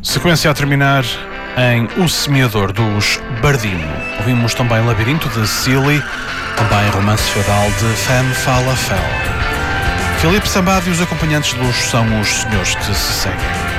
Sequência a terminar em O Semeador, dos Bardino. Ouvimos também Labirinto, de Silly, também Romance Feudal, de Femme Falafel. Filipe Sambado e os acompanhantes de luxo são os Senhores que se seguem.